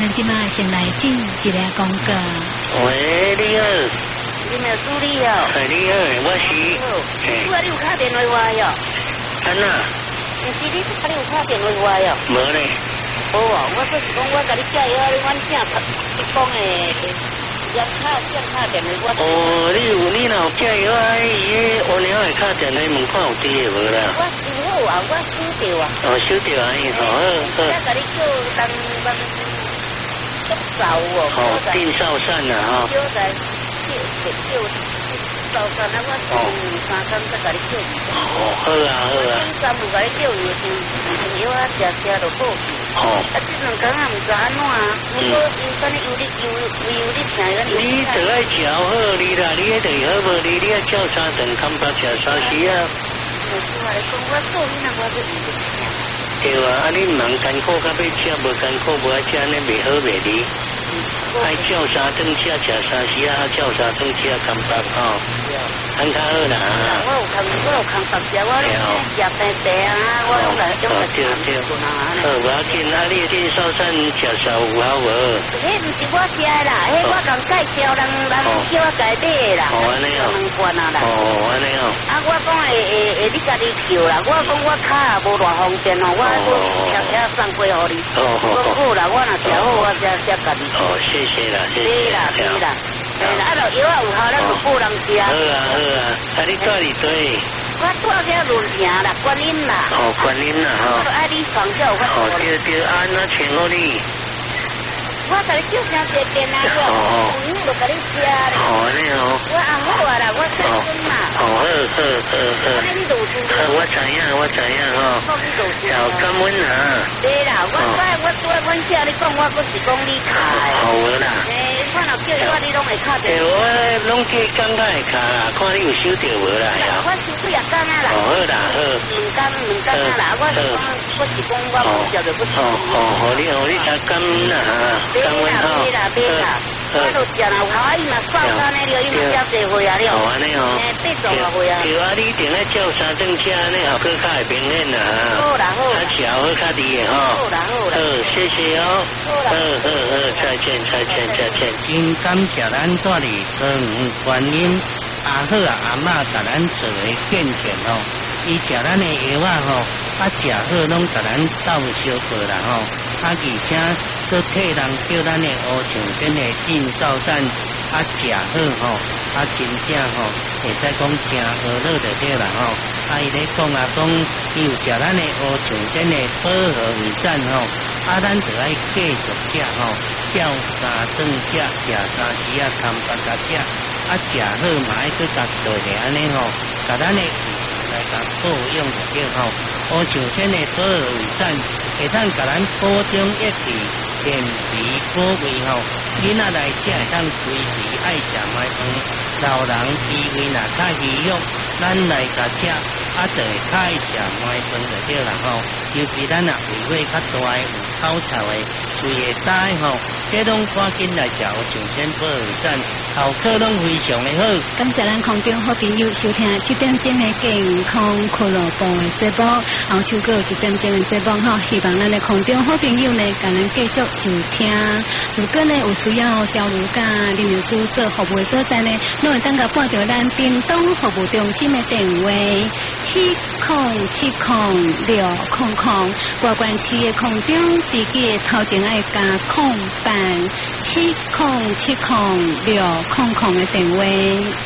咱今麦先来听一个广告。 喂，你好。 你咪助理哦。 你好，我是。 你有打电话哟？ 安那？ 唔是你有打电话哟？ 无咧。 无哦，我就是讲我甲你介绍你阮正你讲诶，电卡电话。 哦，你若介绍伊乌鸟诶卡电话门看有滴无啦？ 我收好啊，我收着啊。 哦，收着安尼吼，好。 我甲你叫当祝寿哦。 好，丁少善啊哈。 叫在叫少善啊，我3天再甲你叫伊。 哦，好啊好啊。 3有甲你叫伊就朋友啊，食就好去。 哦。 啊，这两天啊，唔知安怎啊？如果有你听你得爱调好你啦，你迄个好无？你要叫三顿看八吃3时啊。 我讲我做你那我就对啊，啊你唔通艰苦到要吃，无艰苦无爱吃，安尼袂好袂哩。爱叫三顿吃吃3时啊，叫三顿吃看八吼。很较好啦。 我有空白食，我咧食白啊，我拢来用来对。好，无要紧，啊你丁少善食寿有好无？ 迄唔是我食啦，迄我共介绍人叫我家买啦。 哦，安尼哦。 2罐啊啦。 哦，安尼哦。 啊，我讲会你家己叫啦，我讲我卡也无偌方便哦，我送过互你。我好啦，我若食好，我才家己。 哦，谢谢啦，谢谢。 对啦。啊，就药啊有效，咱就顾人食。 好啊，啊你住伫对？ 我住在论城啦，观音啦。 哦，观音啦哈。 我爱你房较有法度。 哦，对，啊，那请我你。 我甲你叫声这边啊，我就甲你吃咧。 哦，安尼哦。 我啊好啊啦，我开心嘛。 哦，好。 你读书。 我知影吼。要感恩啊。 对啦，我听你讲，我不是讲你卡的。 好啦。 我若叫你拢会卡的。 我拢计感觉会卡啦，看你有收到无啦？ 我收几啊工啊啦。 好啦，好。 两工啊啦，我是讲我不晓得不。 好，你才感恩啦哈。 对啦，我都食啦，有好伊嘛少干的了，伊嘛交侪岁啊了。 好安尼哦。 8多岁啊。 对啊，你一定要叫三顿车安尼，好更较会明显啦哈。 好啦。 啊，吃好较厉的哈。 好啦。 谢谢哦。好，再见。真感谢咱带哩观音阿好啊阿嬷甲咱做为见证哦。伊食咱的药啊吼，啊食好拢甲咱斗相过啦吼，啊而且佫替人叫咱的乌象边的进少善啊食好吼，啊真正吼会使讲真好乐就对啦吼，啊伊咧讲伊有食咱的乌象边的保和鱼赞吼，啊咱就爱继续食吼，叫3顿食3时啊，看8甲食，啊食好嘛爱佫甲做咧安尼吼，甲咱的来甲保养就对吼，乌象边的保和鱼赞会当甲咱保证益气、健脾补胃吼，囡仔来食会当随时爱食麦饭，老人脾胃若较虚弱，咱来甲食啊就会较爱食麦饭就对啦吼，尤其咱若胃火较大有口臭的，胃会大吼，这拢赶紧来食乌象边保和鱼赞，效果拢非常的好。 感谢咱空中好朋友收听7点钟的健康俱乐部的节目，后首个1点钟的节目哈，希望咱的空中好朋友呢，甲咱继续收听。如果呢有需要交流甲林秘书做服务的所在呢，拢会当甲拨到咱屏东服务中心的电话7070600，外关市的空中自己的头前爱加空办7070600的电话。